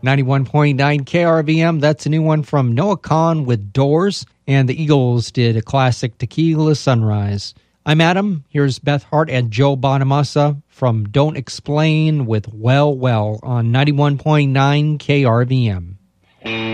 91.9 KRVM, that's a new one from Noah Kahan with Doors, and the Eagles did a classic Tequila Sunrise. I'm Adam, here's Beth Hart and Joe Bonamassa from Don't Explain with Well Well on 91.9 KRVM.